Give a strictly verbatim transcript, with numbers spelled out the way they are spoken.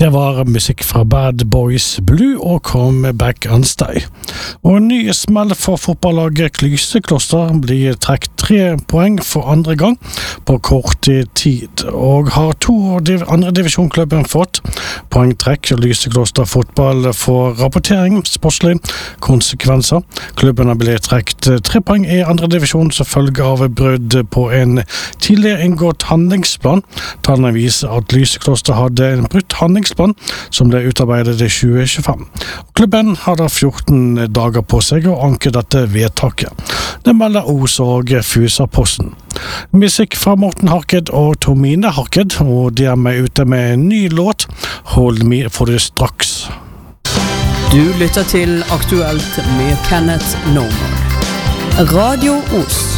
Det var musikk fra Bad Boys Blue og Come Back and Stay. Og en ny smell for fotballaget Klysekloster blir trekt tre poeng for andre gang på kort tid, og har to div andre divisjonklubben fått poengtrekk. Lysekloster fotball får rapportering, sportslig konsekvenser. Klubben har blitt trekt tre poeng i andre divisjon som følge av brudd på en tidligere inngått handlingsplan. Tallene viser at Lysekloster hadde en brutt handlingsplan som ble utarbeidet i tjue tjuefem. Klubben har da fjorten dager på seg å anke dette vedtaket. Det melder Os og Fusa-posten. Musikk fra Morten Harket og Tomine Harket, og de er med ute med en ny låt, Hold Me for det straks. Du lytter til Aktuelt med Kenneth Norman. Radio Os.